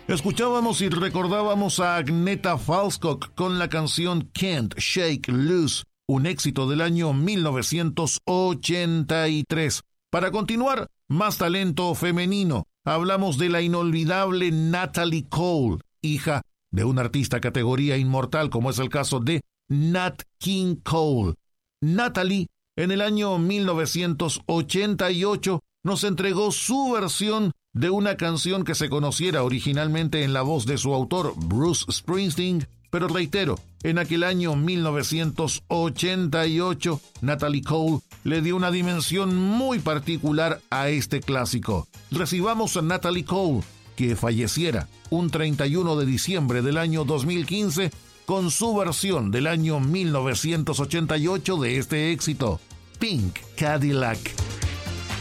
Escuchábamos y recordábamos a Agnetha Falskog con la canción Can't Shake Loose, un éxito del año 1983. Para continuar, más talento femenino. Hablamos de la inolvidable Natalie Cole, hija de un artista categoría inmortal como es el caso de Nat King Cole. Natalie, en el año 1988, nos entregó su versión de una canción que se conociera originalmente en la voz de su autor, Bruce Springsteen, pero reitero, en aquel año 1988, Natalie Cole le dio una dimensión muy particular a este clásico. Recibamos a Natalie Cole, que falleciera un 31 de diciembre del año 2015, con su versión del año 1988 de este éxito, Pink Cadillac.